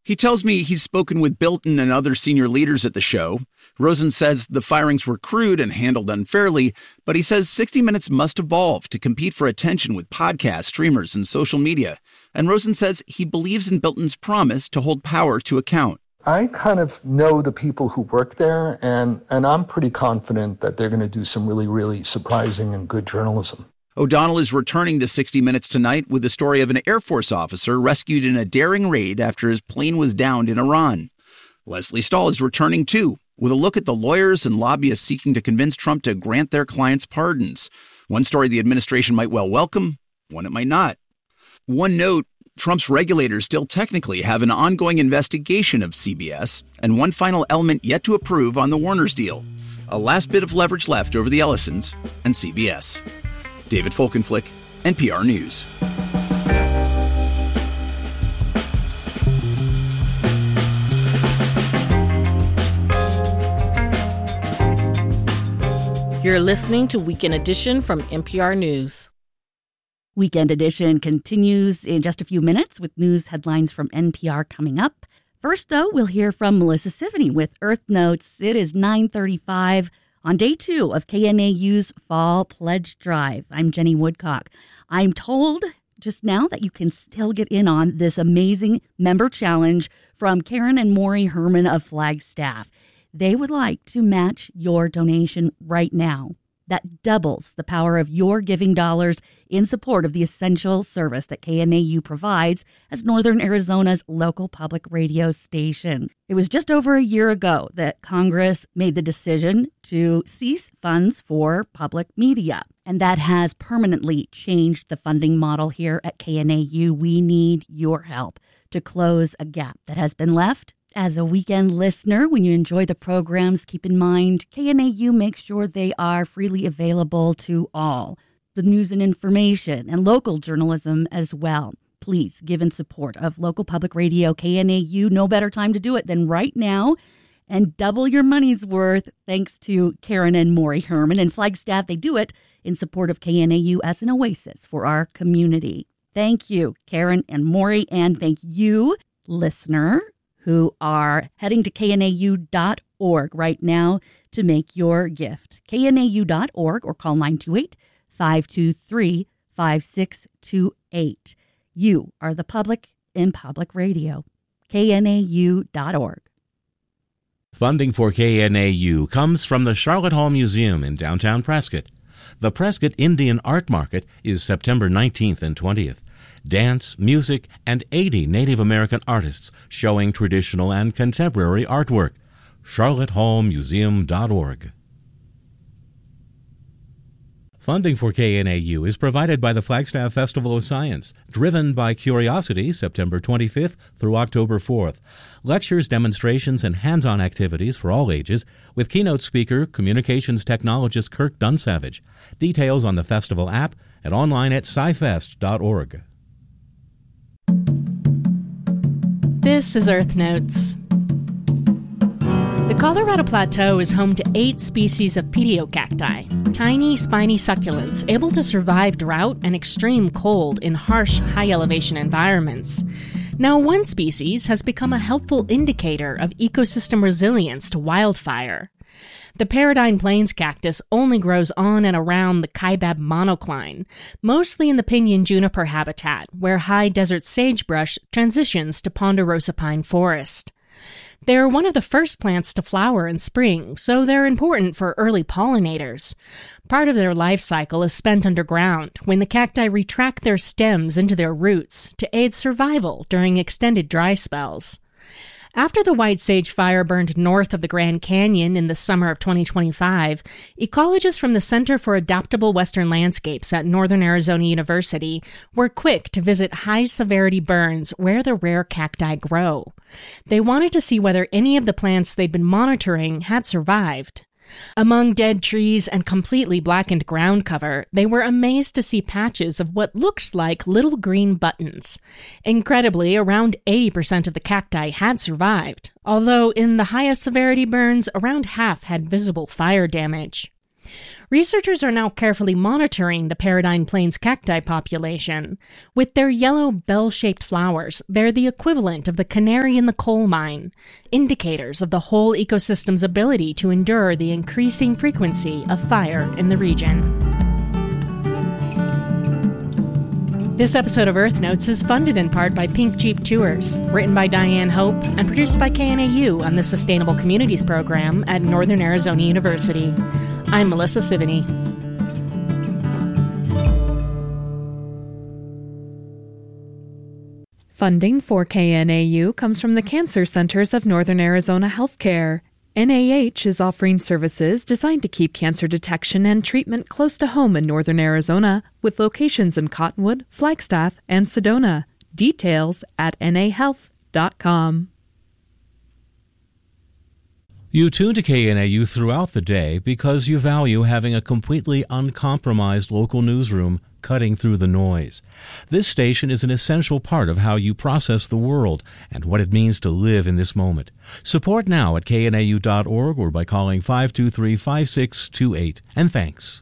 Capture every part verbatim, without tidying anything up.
He tells me he's spoken with Bilton and other senior leaders at the show. Rosen says the firings were crude and handled unfairly, but he says sixty minutes must evolve to compete for attention with podcast streamers and social media. And Rosen says he believes in Bilton's promise to hold power to account. I kind of know the people who work there, and, and I'm pretty confident that they're going to do some really, really surprising and good journalism. O'Donnell is returning to sixty minutes tonight with the story of an Air Force officer rescued in a daring raid after his plane was downed in Iran. Leslie Stahl is returning too, with a look at the lawyers and lobbyists seeking to convince Trump to grant their clients pardons. One story the administration might well welcome, one it might not. One note, Trump's regulators still technically have an ongoing investigation of C B S, and one final element yet to approve on the Warner's deal. A last bit of leverage left over the Ellisons and C B S. David Folkenflik, N P R News. You're listening to Weekend Edition from N P R News. Weekend Edition continues in just a few minutes with news headlines from N P R coming up. First, though, we'll hear from Melissa Sivany with Earth Notes. It is nine thirty-five on day two of K N A U's Fall Pledge Drive. I'm Jenny Woodcock. I'm told just now that you can still get in on this amazing member challenge from Karen and Maury Herman of Flagstaff. They would like to match your donation right now. That doubles the power of your giving dollars in support of the essential service that K N A U provides as Northern Arizona's local public radio station. It was just over a year ago that Congress made the decision to cease funds for public media, and that has permanently changed the funding model here at K N A U. We need your help to close a gap that has been left. As a weekend listener, when you enjoy the programs, keep in mind K N A U makes sure they are freely available to all. The news and information and local journalism as well. Please give in support of local public radio K N A U. No better time to do it than right now. And double your money's worth thanks to Karen and Maury Herman and Flagstaff. They do it in support of K N A U as an oasis for our community. Thank you, Karen and Maury, and thank you, listener, who are heading to K N A U dot org right now to make your gift. K N A U dot org or call nine two eight, five two three, five six two eight. You are the public in public radio. K N A U dot org. Funding for K N A U comes from the Charlotte Hall Museum in downtown Prescott. The Prescott Indian Art Market is September nineteenth and twentieth. Dance, music, and eighty Native American artists showing traditional and contemporary artwork. charlotte hall museum dot org. Funding for K N A U is provided by the Flagstaff Festival of Science, driven by curiosity, September twenty-fifth through October fourth. Lectures, demonstrations, and hands-on activities for all ages with keynote speaker, communications technologist Kirk Dunsavage. Details on the festival app and online at sci fest dot org. This is Earth Notes. The Colorado Plateau is home to eight species of pedicocacti, tiny, spiny succulents able to survive drought and extreme cold in harsh, high-elevation environments. Now, one species has become a helpful indicator of ecosystem resilience to wildfire. The Paradine Plains cactus only grows on and around the Kaibab monocline, mostly in the pinyon juniper habitat, where high desert sagebrush transitions to ponderosa pine forest. They're one of the first plants to flower in spring, so they're important for early pollinators. Part of their life cycle is spent underground, when the cacti retract their stems into their roots to aid survival during extended dry spells. After the white sage fire burned north of the Grand Canyon in the summer of twenty twenty-five, ecologists from the Center for Adaptable Western Landscapes at Northern Arizona University were quick to visit high-severity burns where the rare cacti grow. They wanted to see whether any of the plants they'd been monitoring had survived. Among dead trees and completely blackened ground cover, they were amazed to see patches of what looked like little green buttons. Incredibly, around eighty percent of the cacti had survived, although in the highest severity burns, around half had visible fire damage. Researchers are now carefully monitoring the Paradigm Plains cacti population. With their yellow bell-shaped flowers, they're the equivalent of the canary in the coal mine, indicators of the whole ecosystem's ability to endure the increasing frequency of fire in the region. This episode of Earth Notes is funded in part by Pink Jeep Tours, written by Diane Hope, and produced by K N A U on the Sustainable Communities Program at Northern Arizona University. I'm Melissa Sivany. Funding for K N A U comes from the Cancer Centers of Northern Arizona Healthcare. N A H is offering services designed to keep cancer detection and treatment close to home in Northern Arizona, with locations in Cottonwood, Flagstaff, and Sedona. Details at N A health dot com. You tune to K N A U throughout the day because you value having a completely uncompromised local newsroom cutting through the noise. This station is an essential part of how you process the world and what it means to live in this moment. Support now at K N A U dot org or by calling five two three, five six two eight. And thanks.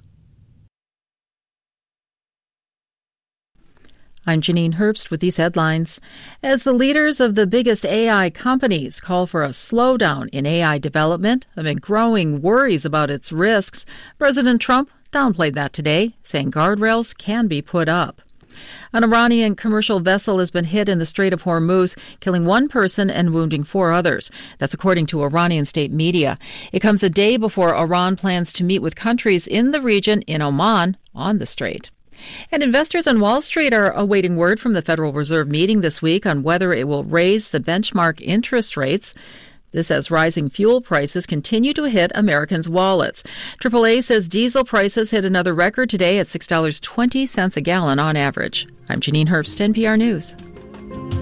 I'm Janine Herbst with these headlines. As the leaders of the biggest A I companies call for a slowdown in A I development amid growing worries about its risks, President Trump downplayed that today, saying guardrails can be put up. An Iranian commercial vessel has been hit in the Strait of Hormuz, killing one person and wounding four others. That's according to Iranian state media. It comes a day before Iran plans to meet with countries in the region in Oman on the strait. And investors on Wall Street are awaiting word from the Federal Reserve meeting this week on whether it will raise the benchmark interest rates. This as rising fuel prices continue to hit Americans' wallets. triple A says diesel prices hit another record today at six dollars and twenty cents a gallon on average. I'm Janine Herbst, N P R News.